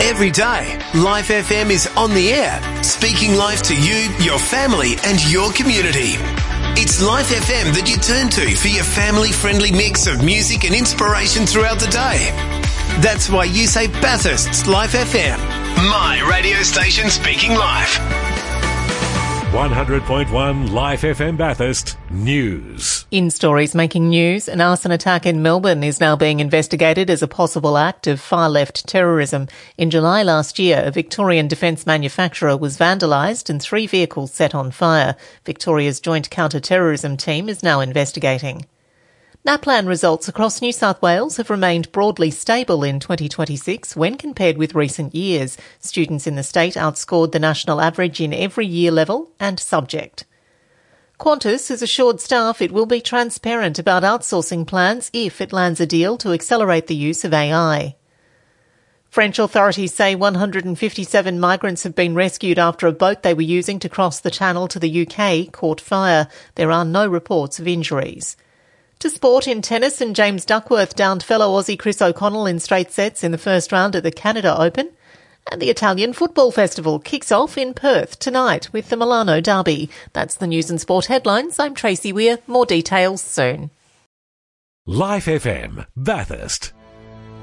Every day, Life FM is on the air, speaking life to you, your family and your community. It's Life FM that you turn to for your family-friendly mix of music and inspiration throughout the day. That's why you say Bathurst's Life FM, my radio station speaking life. 100.1 Life FM Bathurst News. In stories making news, an arson attack in Melbourne is now being investigated as a possible act of far-left terrorism. In July last year, a Victorian defence manufacturer was vandalised and 3 vehicles set on fire. Victoria's Joint Counter-Terrorism Team is now investigating. NAPLAN results across New South Wales have remained broadly stable in 2026 when compared with recent years. Students in the state outscored the national average in every year level and subject. Qantas has assured staff it will be transparent about outsourcing plans if it lands a deal to accelerate the use of AI. French authorities say 157 migrants have been rescued after a boat they were using to cross the Channel to the UK caught fire. There are no reports of injuries. To sport in tennis, and James Duckworth downed fellow Aussie Chris O'Connell in straight sets in the first round at the Canada Open. And the Italian Football Festival kicks off in Perth tonight with the Milano Derby. That's the news and sport headlines. I'm Tracy Weir. More details soon. Life FM Bathurst.